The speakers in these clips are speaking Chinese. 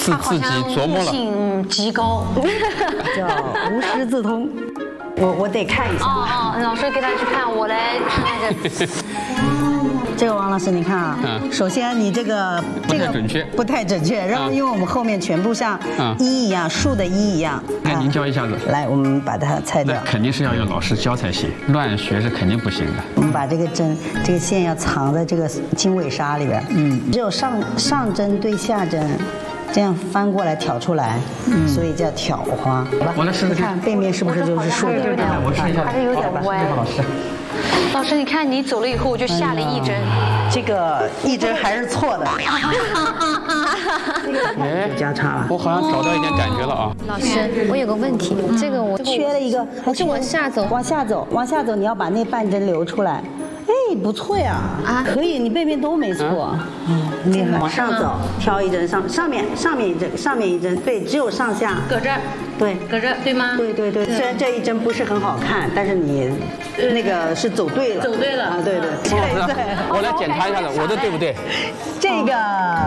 自己琢磨了， 性极高， 叫无师自通。我得看一下。 老师给他去看，我来看那个。 这个王老师，你看啊，首先你这个不太准确，然后因为我们后面全部像一一样，竖的一一样。 那您教一下子。 来，我们把它裁掉。 肯定是要有老师教才行，乱学是肯定不行的。 我们把这个线要藏在这个经纬纱里边。只有上针对下针。这样翻过来挑出来，所以叫挑花。 我来试试看背面是不是就是竖的？ 对， 我试一下， 还是有点歪。老师，你看你走了以后，我就下了一针。 这个一针还是错的。哎，交叉了。 我好像找到一点感觉了啊。 老师，我有个问题，这个我缺了一个， 我是往下走， 往下走，你要把那半针留出来。哎，不错呀，可以，你背面都没错，厉害。往上走，挑一针上面一针，对，只有上下。 搁这儿， 对， 搁这儿，对吗？ 对。虽然这一针不是很好看，但是你那个是走对了。 走对了啊，对。 我来检查一下子，我的对不对？ 这个，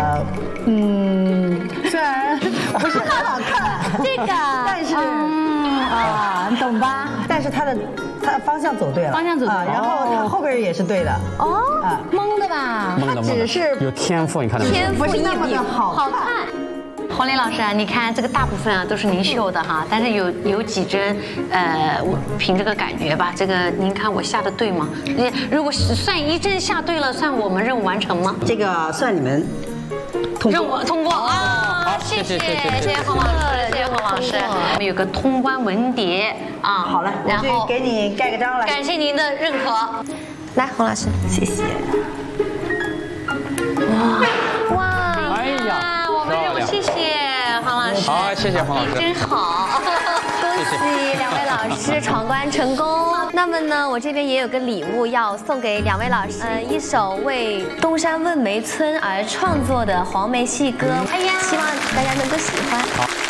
虽然不是很好看， 这个， 但是你懂吧？但是它方向走对了， 方向走对了， 然后它后边也是对的。 蒙的吧？ 它只是有天赋，你看到没有？ 天赋异禀， 好看。 黄丽老师啊，你看这个大部分啊都是您绣的哈，但是有几针，我凭这个感觉吧，这个您看我下的对吗？如果算一针下对了，算我们任务完成吗？ 这个算你们任务通过啊！好，谢谢黄老师，谢谢黄老师。我们有个通关文牒啊， 好了，然后给你盖个章来。 感谢您的认可。 来，洪老师， 谢谢。 哇！ 哎呀， 我们任务谢谢黄老师。 好，谢谢黄老师， 真好。 恭喜两位老师闯关成功。那么呢，我这边也有个礼物要送给两位老师，一首为东山问梅村而创作的黄梅戏歌，希望大家能够喜欢。